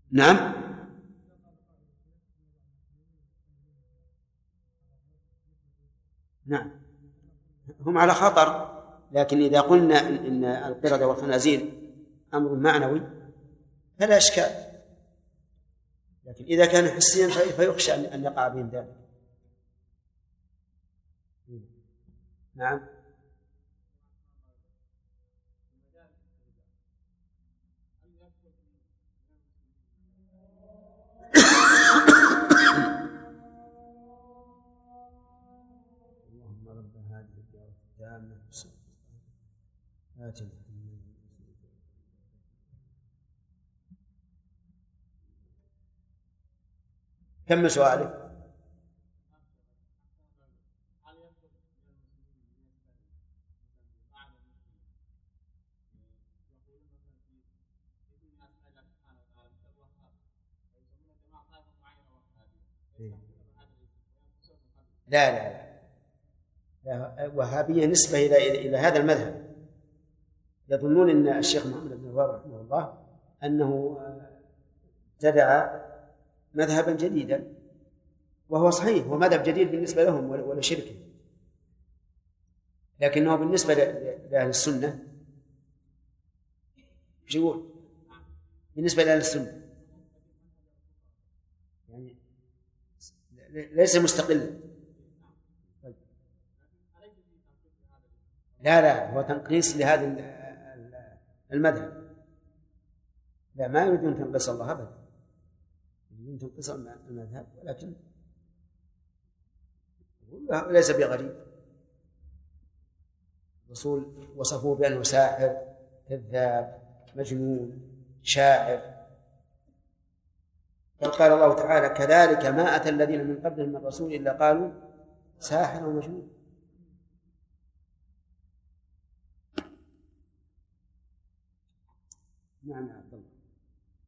نعم. نعم هم على خطر، لكن إذا قلنا إن القردة والخنازير أمر معنوي فلا إشكال، لكن إذا كان حسيا فيخشى أن يقع بهم ذلك. نعم. اللهم رب هذه الدعوة التامة آتنا. كم سؤالك؟ لا لا لا، وهابية نسبة إلى هذا المذهب. يظنون أن الشيخ محمد بن الوهاب رحمه الله أنه ابتدع مذهبا جديدا، وهو صحيح هو مذهب جديد بالنسبة لهم ولشركه، لكنه بالنسبة لأهل السنة ايش يقول؟ بالنسبة لأهل السنة يعني ليس مستقلا. لا لا، هو تنقيص لهذا المذهب. لا، ما يريدون تنقيص الله أبدا، يريدون تنقيص المذهب، ولكن ليس بغريب. الرسول وصفوه بأنه ساحر كذاب مجنون شاعر، بل قال الله تعالى كذلك ما أتى الذين من قبلهم من رسول إلا قالوا ساحر ومجنون. نعم يا عبد الله.